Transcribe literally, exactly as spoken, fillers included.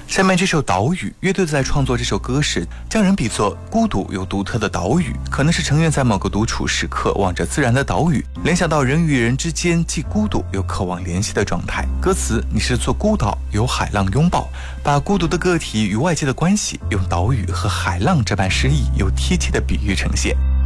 下面这首《岛屿》，乐队在创作这首歌时，将人比作孤独又独特的岛屿，可能是成员在某个独处时刻望着自然的岛屿，联想到人与人之间既孤独又渴望联系的状态。歌词你是座孤岛，有海浪拥抱，把孤独的个体与外界的关系用岛屿和海浪这般诗意又贴切的比喻呈现。